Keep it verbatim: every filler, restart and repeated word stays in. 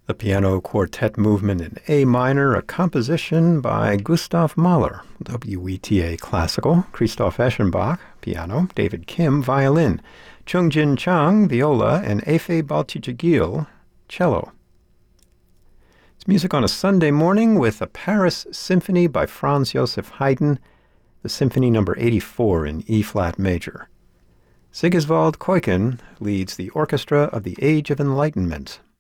The Piano Quartet Movement in A minor, a composition by Gustav Mahler, W E T A Classical, Christoph Eschenbach, piano, David Kim, violin, Chung-Jin Chang, viola, and Efe Baltijagil, cello. It's music on a Sunday morning with a Paris Symphony by Franz Joseph Haydn, the Symphony number eighty-four in E-flat major. Sigiswald Kuiken leads the Orchestra of the Age of Enlightenment.